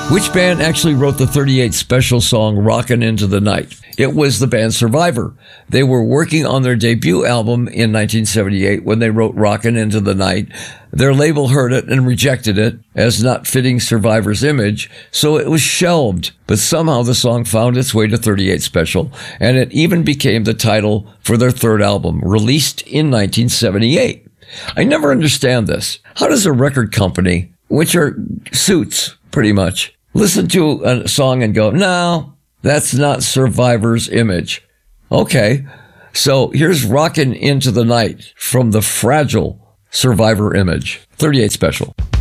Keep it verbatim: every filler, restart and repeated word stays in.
Which band actually wrote the thirty-eight Special song Rockin' Into the Night? It was the band Survivor. They were working on their debut album in nineteen seventy-eight when they wrote Rockin' Into the Night. Their label heard it and rejected it as not fitting Survivor's image, so it was shelved. But somehow the song found its way to thirty-eight Special, and it even became the title for their third album, released in nineteen seventy-eight. I never understand this. How does a record company, which are suits pretty much, listen to a song and go, no, that's not Survivor's image? Okay, so here's Rockin' Into the Night from the fragile Survivor image. thirty-eight Special.